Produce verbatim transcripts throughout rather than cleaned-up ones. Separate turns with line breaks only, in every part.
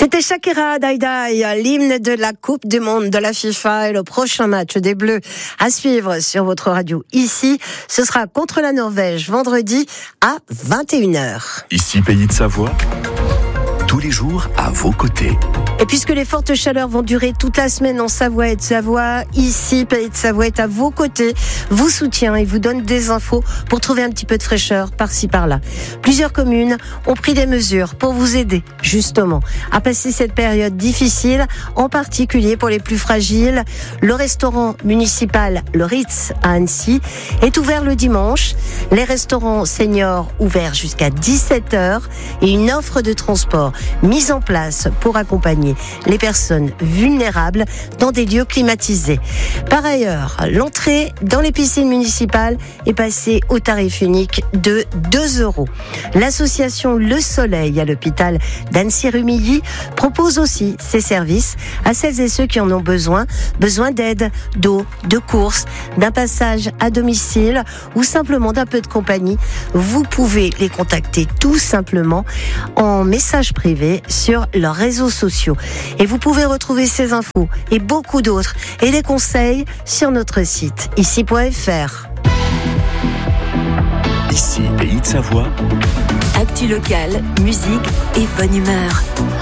C'était Shakira Daidai, l'hymne de la Coupe du Monde de la FIFA et le prochain match des Bleus à suivre sur votre radio ici. Ce sera contre la Norvège vendredi à vingt et une heures.
Ici, Pays de Savoie, tous les jours à vos côtés.
Et puisque les fortes chaleurs vont durer toute la semaine en Savoie et de Savoie, ici, Pays de Savoie est à vos côtés, vous soutient et vous donne des infos pour trouver un petit peu de fraîcheur par-ci par-là. Plusieurs communes ont pris des mesures pour vous aider, justement, à passer cette période difficile, en particulier pour les plus fragiles. Le restaurant municipal, le Ritz à Annecy, est ouvert le dimanche. Les restaurants seniors ouverts jusqu'à dix-sept heures et une offre de transport mise en place pour accompagner les personnes vulnérables dans des lieux climatisés. Par ailleurs, l'entrée dans les piscines municipales est passée au tarif unique de deux euros. L'association Le Soleil à l'hôpital d'Annecy-Rumilly propose aussi ses services à celles et ceux qui en ont besoin, besoin d'aide, d'eau, de courses, d'un passage à domicile ou simplement d'un peu de compagnie. Vous pouvez les contacter tout simplement en message privé sur leurs réseaux sociaux. Et vous pouvez retrouver ces infos et beaucoup d'autres et les conseils sur notre site ici point f r.
Ici, Pays de Savoie.
Actu locale, musique et bonne humeur.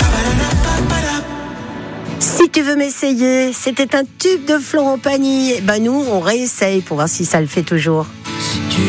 Si tu veux m'essayer, c'était un tube de Florent Pagny. Ben nous, on réessaye pour voir si ça le fait toujours.